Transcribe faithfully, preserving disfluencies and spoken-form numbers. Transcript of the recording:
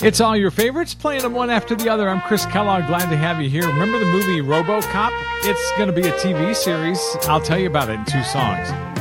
It's all your favorites, playing them one after the other. I'm Chris Kellogg, glad to have you here. Remember the movie RoboCop? It's going to be a T V series. I'll tell you about it in two songs.